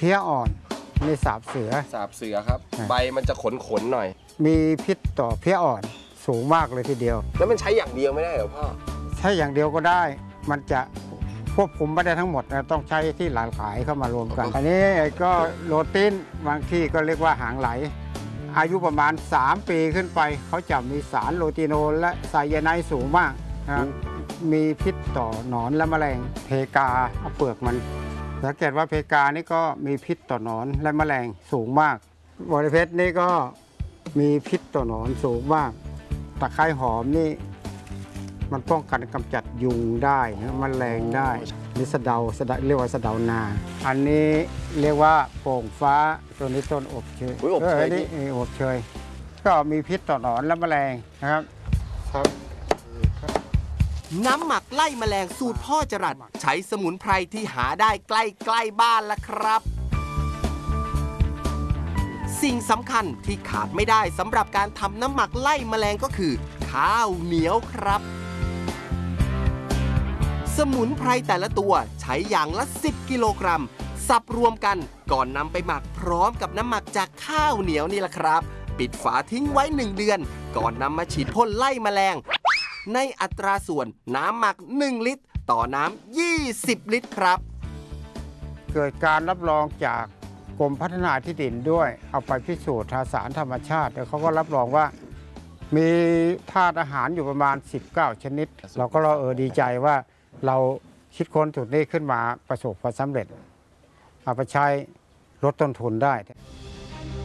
พี้ยอ่อนนี่สาบเสือครับใบมันจะขนหน่อยมีพิษต่อเพี้ยอ่อนสูงมากเลยทีเดียวแล้วมันใช้อย่างเดียวไม่ได้เหรอพ่อใช้อย่างเดียวก็ได้มันจะควบคุมไม่ได้ทั้งหมดนะต้องใช้ที่หลายขายเข้ามารวมกันอันนี้ก็โรตินบางที่ก็เรียกว่าหางไหลอายุประมาณ3 ปีขึ้นไปเขาจะมีสารโรติโนนและไซยาไนด์สูงมากนะครับมีพิษต่อหนอนและแมลงเพกาเปลือกมันสังเกตว่าเพกานี่ก็มีพิษต่อหนอนและแมลงสูงมากบริเพชรนี่ก็มีพิษต่อหนอนสูงมากตะไคร้หอมนี่มันป้องกันกำจัดยุงได้นะแมลงได้นี่สะเดาเรียกว่าสะเดานาอันนี้เรียกว่าโป่งฟ้าตัวนี้ต้นอบเชยนี่อบเชยก็มีพิษต่อหนอนและแมลงนะครับน้ำหมักไล่แมลงสูตรพ่อจรัสใช้สมุนไพรที่หาได้ใกล้ๆบ้านละครับ สิ่งสำคัญที่ขาดไม่ได้สำหรับการทำน้ำหมักไล่แมลงก็คือข้าวเหนียวครับ สมุนไพรแต่ละตัวใช้อย่างละ10 กิโลกรัมสับรวมกันก่อนนำไปหมักพร้อมกับน้ำหมักจากข้าวเหนียวนี่แหละครับปิดฝาทิ้งไว้1 เดือนก่อนนำมาฉีดพ่นไล่แมลงในอัตราส่วนน้ำหมัก1 ลิตรต่อน้ำ20 ลิตรครับเกิดการรับรองจากกรมพัฒนาที่ดินด้วยเอาไปพิสูจน์ทางสารธรรมชาติเขาก็รับรองว่ามีธาตุอาหารอยู่ประมาณ19 ชนิดเราก็ดีใจว่าเราคิดค้นสูตรนี้ขึ้นมาประสบความสำเร็จเอาไปใช้ลดต้นทุนได้